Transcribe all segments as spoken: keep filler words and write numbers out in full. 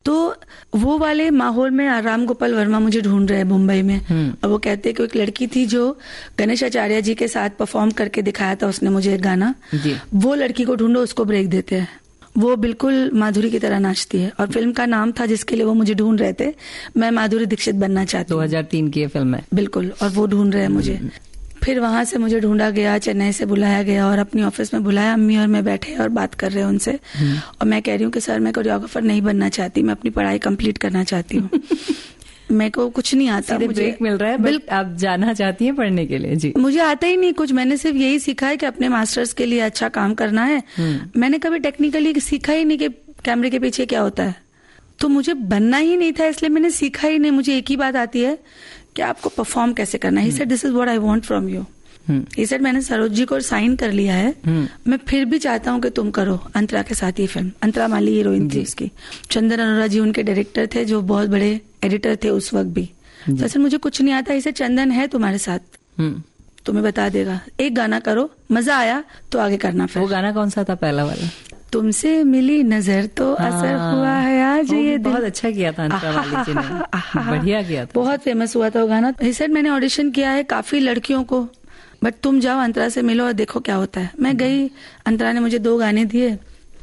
तो वो वाले माहौल में राम गोपाल वर्मा मुझे ढूंढ रहे हैं मुंबई में, और वो कहते हैं कि एक लड़की थी जो गणेश आचार्य जी के साथ परफॉर्म करके दिखाया था उसने मुझे एक गाना, वो लड़की को ढूंढो, उसको ब्रेक देते हैं। वो बिल्कुल माधुरी की तरह नाचती है, और फिल्म का नाम था जिसके लिए वो मुझे ढूंढ रहे थे, मैं माधुरी दीक्षित बनना चाहती हूँ। दो हज़ार तीन की ये फिल्म है। बिल्कुल, और वो ढूंढ रहे हैं मुझे। फिर वहां से मुझे ढूंढा गया, चेन्नई से बुलाया गया और अपनी ऑफिस में बुलाया, अम्मी और मैं बैठे और बात कर रहे हैं उनसे, और मैं कह रही हूँ कि सर मैं कोरियोग्राफर नहीं बनना चाहती, मैं अपनी पढ़ाई कंप्लीट करना चाहती हूँ। मेरे को कुछ नहीं आता, मुझे ब्रेक मिल रहा है, बट आप जाना चाहती हैं पढ़ने के लिए? जी, मुझे आता ही नहीं कुछ, मैंने सिर्फ यही सीखा है कि अपने मास्टर्स के लिए अच्छा काम करना है। मैंने कभी टेक्निकली सीखा ही नहीं कि कैमरे के पीछे क्या होता है, तो मुझे बनना ही नहीं था, इसलिए मैंने सीखा ही नहीं। मुझे एक ही बात आती है कि आपको परफॉर्म कैसे करना है। He said this is what I want from you. He said मैंने सरोज जी को साइन कर लिया है, मैं फिर भी चाहता हूँ कि तुम करो अंतरा के साथ ये फिल्म। अंतरा माली हीरोइन थी उसकी, चंदन अरोरा जी उनके डायरेक्टर थे जो बहुत बड़े एडिटर थे उस वक्त भी। तो सर मुझे कुछ नहीं आता, इसे चंदन है तुम्हारे साथ, तुम्हें बता देगा, एक गाना करो, मजा आया तो आगे करना। फिर वो गाना कौन सा था पहला वाला? तुमसे मिली नजर तो असर हुआ है आज ये दिल। बहुत अच्छा किया था अंतरा वाली जी ने, बढ़िया किया था, बहुत फेमस हुआ था वो गाना। ही सेड मैंने ऑडिशन किया है काफी लड़कियों को, बट तुम जाओ अंतरा से मिलो और देखो क्या होता है। मैं गई, अंतरा ने मुझे दो गाने दिए,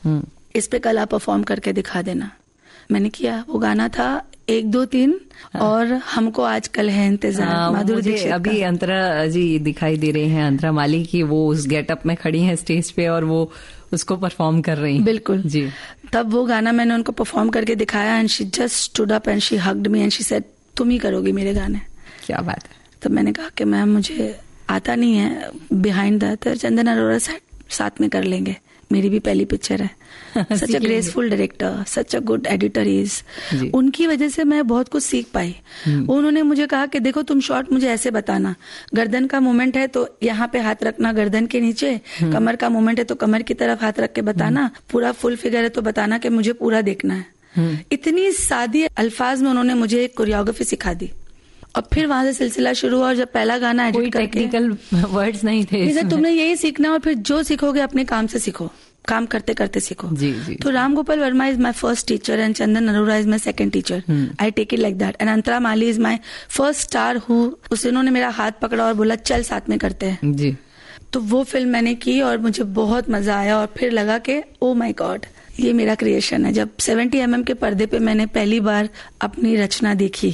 इस पे कल आप परफॉर्म करके दिखा देना। मैंने किया, वो गाना था एक दो तीन और हमको आजकल है इंतजार, माधुरी दीक्षित। अभी अंतरा जी दिखाई दे रही हैं, अंतरा माली की, वो उस गेटअप में खड़ी हैं स्टेज पे और वो उसको परफॉर्म कर रही हैं। बिल्कुल जी। तब वो गाना मैंने उनको परफॉर्म करके दिखाया, and she just stood up and she hugged me and she said तुम ही करोगी मेरे गाने। क्या बात है। तो मैंने कहा कि मैम मुझे आता नहीं है बिहाइंड द, तो चंदन अरोरा साथ में कर लेंगे, मेरी भी पहली पिक्चर है। सच अ graceful director, such a good editor is. उनकी वजह से मैं बहुत कुछ सीख पाई। उन्होंने मुझे कहा कि देखो तुम शॉट मुझे ऐसे बताना, गर्दन का मूवमेंट है तो यहाँ पे हाथ रखना गर्दन के नीचे, कमर का मूवमेंट है तो कमर की तरफ हाथ रख के बताना, पूरा फुल फिगर है तो बताना कि मुझे पूरा देखना है। इतनी सादी अल्फाज में उन्होंने मुझे कोरियोग्राफी सिखा दी, और फिर वहां से सिलसिला शुरू हुआ। और जब पहला गाना एडिट करके, टेक्निकल वर्ड्स नहीं थे, तुमने यही सीखना और फिर जो सीखोगे अपने काम से सीखो, काम करते करते सीखो। जी, जी, तो Ram Gopal Verma is my first teacher and Chandan Arora is my second teacher. I take it like that. And Antara Mali is my first star who, उन्होंने मेरा हाथ पकड़ा और बोला चल साथ में करते हैं। जी। तो वो फिल्म मैंने की और मुझे बहुत मजा आया, और फिर लगा कि ओ माई गॉड ये मेरा क्रिएशन है। जब सेवेंटी एम एम के पर्दे पे मैंने पहली बार अपनी रचना देखी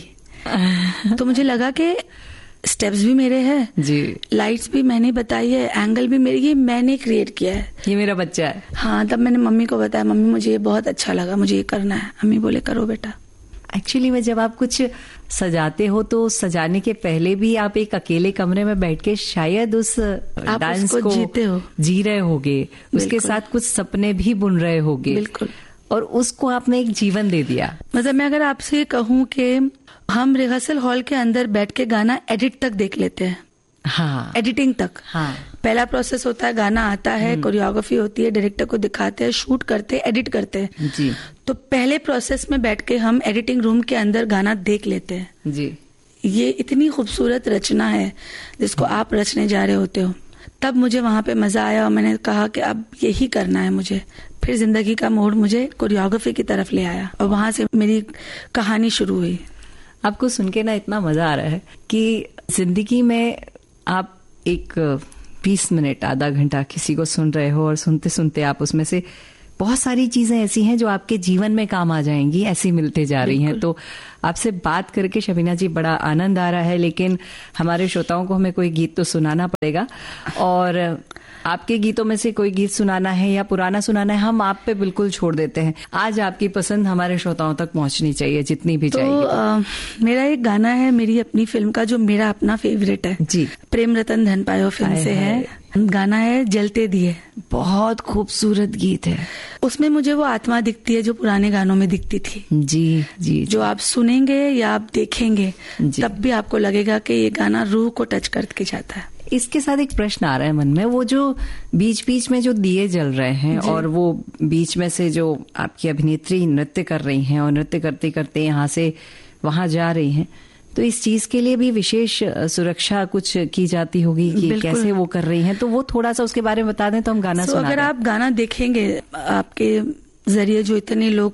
तो मुझे लगा कि स्टेप्स भी मेरे हैं जी, लाइट्स भी मैंने बताई है, एंगल भी मेरी, ये मैंने क्रिएट किया है, ये मेरा बच्चा है। हाँ, तब मैंने मम्मी को बताया, मम्मी मुझे ये बहुत अच्छा लगा, मुझे ये करना है। मम्मी बोले करो बेटा। एक्चुअली में जब आप कुछ सजाते हो तो सजाने के पहले भी आप एक अकेले कमरे में बैठ के शायद उस डांस को जीते हो, जी रहे होगे, उसके साथ कुछ सपने भी बुन रहे होगे। बिल्कुल। और उसको आपने एक जीवन दे दिया। मतलब मैं अगर आपसे कहूँ कि हम रिहर्सल हॉल के अंदर बैठ के गाना एडिट तक देख लेते हैं। हाँ, एडिटिंग तक। हाँ, पहला प्रोसेस होता है, गाना आता है, कोरियोग्राफी होती है, डायरेक्टर को दिखाते हैं, शूट करते हैं, एडिट करते हैं जी। तो पहले प्रोसेस में बैठ के हम एडिटिंग रूम के अंदर गाना देख लेते हैं जी। ये इतनी खूबसूरत रचना है जिसको आप रचने जा रहे होते हो। तब मुझे वहां पे मजा आया और मैंने कहा कि अब यही करना है मुझे। फिर जिंदगी का मोड़ मुझे कोरियोग्राफी की तरफ ले आया और वहां से मेरी कहानी शुरू हुई। आपको सुन के ना इतना मजा आ रहा है कि जिंदगी में आप एक बीस मिनट आधा घंटा किसी को सुन रहे हो और सुनते सुनते आप उसमें से बहुत सारी चीजें ऐसी हैं जो आपके जीवन में काम आ जाएंगी, ऐसी मिलते जा रही हैं। तो आपसे बात करके शबीना जी बड़ा आनंद आ रहा है, लेकिन हमारे श्रोताओं को हमें कोई गीत तो सुनाना पड़ेगा और आपके गीतों में से कोई गीत सुनाना है या पुराना सुनाना है, हम आप पे बिल्कुल छोड़ देते हैं। आज आपकी पसंद हमारे श्रोताओं तक पहुंचनी चाहिए, जितनी भी तो, चाहिए। आ, मेरा एक गाना है मेरी अपनी फिल्म का जो मेरा अपना फेवरेट है जी, प्रेम रतन धन पायो फिल्म से है। गाना है जलते दिए। बहुत खूबसूरत गीत है। उसमें मुझे वो आत्मा दिखती है जो पुराने गानों में दिखती थी। जी जी, जो आप सुनेंगे या आप देखेंगे तब भी आपको लगेगा कि ये गाना रूह को टच करके जाता है। इसके साथ एक प्रश्न आ रहा है मन में, वो जो बीच बीच में जो दिए जल रहे हैं और वो बीच में से जो आपकी अभिनेत्री नृत्य कर रही हैं और नृत्य करते करते यहाँ से वहां जा रही हैं, तो इस चीज के लिए भी विशेष सुरक्षा कुछ की जाती होगी कि कैसे वो कर रही हैं, तो वो थोड़ा सा उसके बारे में बता दें तो हम गाना so, सुना अगर आप गाना देखेंगे, आपके जरिए जो इतने लोग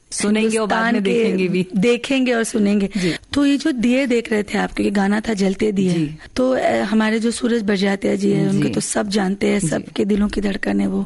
सुनेंगे और बाद में देखेंगे भी, देखेंगे और सुनेंगे। तो ये जो दिए देख रहे थे आप, क्योंकि गाना था जलते दिए, तो हमारे जो सूरज बरजात्या जी है उनको तो सब जानते हैं, सबके दिलों की धड़कन है वो,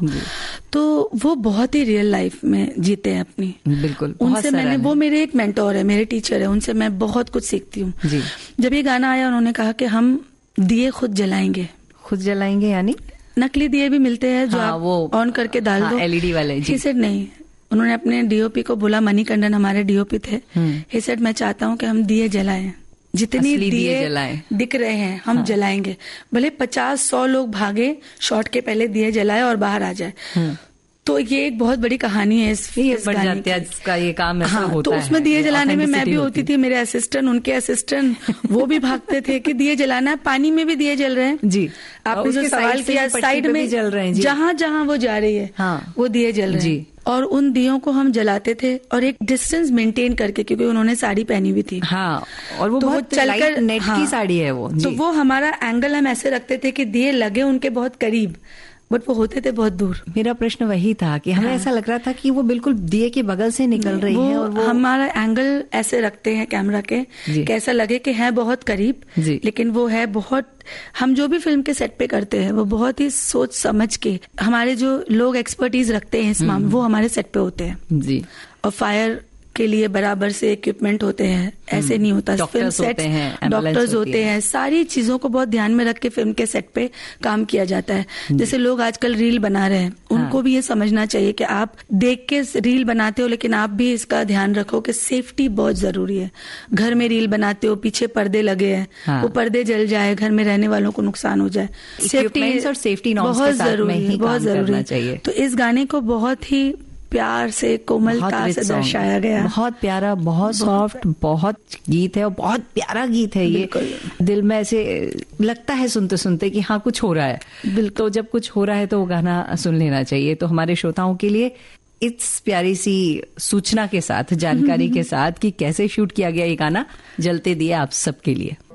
तो वो बहुत ही रियल लाइफ में जीते हैं अपनी। बिल्कुल, उनसे मैंने, वो मेरे एक मेंटोर है, मेरे टीचर है, उनसे मैं बहुत कुछ सीखती हूँ। जब ये गाना आया उन्होंने कहा कि हम दिए खुद जलाएंगे। खुद जलाएंगे यानी नकली दिए भी मिलते हैं जो हाँ, आप वो ऑन करके डाल हाँ, दो, एलईडी वाले। ही सेड नहीं, उन्होंने अपने डीओपी को बोला, मणिकंदन हमारे डीओपी थे, ही सेड मैं चाहता हूँ कि हम दिए जलाएं, जितनी दिए, दिए दिख रहे हैं हम हाँ। जलाएंगे, भले पचास सौ लोग भागे शॉट के पहले दिए जलाए और बाहर आ जाए। तो ये एक बहुत बड़ी कहानी है इस, इस गाने का ये काम ऐसा हाँ, होता तो उसमें दिए जलाने में मैं भी होती थी, मेरे असिस्टेंट, उनके असिस्टेंट वो भी भागते थे कि दिए जलाना है, पानी में भी दिए जल रहे हैं जी। आपने जो सवाल किया, साइड में जल रहे हैं, जहां जहां वो जा रही है हाँ, वो दिए जल रहे हैं, और उन दियों को हम जलाते थे और एक डिस्टेंस मेंटेन करके, क्योंकि उन्होंने साड़ी पहनी हुई थी हाँ, और वो तो बहुत चलकर नेट हाँ, की साड़ी है वो, तो वो हमारा एंगल हम ऐसे रखते थे कि दिए लगे उनके बहुत करीब, बट वो होते थे बहुत दूर। मेरा प्रश्न वही था कि हमें हाँ। ऐसा लग रहा था कि वो बिल्कुल दिए के बगल से निकल रही है, और वो हमारा एंगल ऐसे रखते हैं कैमरा के कि ऐसा लगे कि है बहुत करीब, लेकिन वो है बहुत, हम जो भी फिल्म के सेट पे करते हैं वो बहुत ही सोच समझ के, हमारे जो लोग एक्सपर्टीज रखते हैं इस मामले, वो हमारे सेट पे होते हैं जी। और फायर के लिए बराबर से इक्विपमेंट होते हैं, ऐसे नहीं होता। फिल्म सेट्स, डॉक्टर्स होते हैं, सारी चीजों को बहुत ध्यान में रख के फिल्म के सेट पे काम किया जाता है। जैसे लोग आजकल रील बना रहे हैं, उनको हाँ। भी ये समझना चाहिए कि आप देख के रील बनाते हो, लेकिन आप भी इसका ध्यान रखो कि सेफ्टी बहुत जरूरी है। घर में रील बनाते हो, पीछे पर्दे लगे हैं हाँ। वो पर्दे जल जाए, घर में रहने वालों को नुकसान हो जाए, सेफ्टी और सेफ्टी बहुत जरूरी है, बहुत जरूरी है। तो इस गाने को बहुत ही प्यार से, कोमलता से दर्शाया गया, बहुत प्यारा, बहुत सॉफ्ट, बहुत गीत है और बहुत प्यारा गीत है ये। दिल में ऐसे लगता है सुनते सुनते कि हाँ कुछ हो रहा है। बिल्कुल, तो जब कुछ हो रहा है तो वो गाना सुन लेना चाहिए। तो हमारे श्रोताओं के लिए इस प्यारी सी सूचना के साथ, जानकारी के साथ कि कैसे शूट किया गया ये गाना जलते दिए, आप सबके लिए